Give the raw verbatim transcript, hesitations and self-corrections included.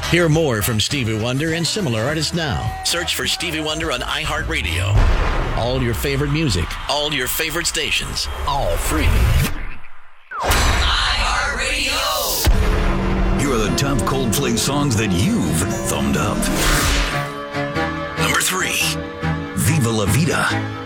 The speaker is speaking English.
Hear more from Stevie Wonder and similar artists now. Search for Stevie Wonder on iHeartRadio. All your favorite music, all your favorite stations, all free. iHeartRadio! Here are the top Coldplay songs that you've thumbed up. Number three, Viva La Vida.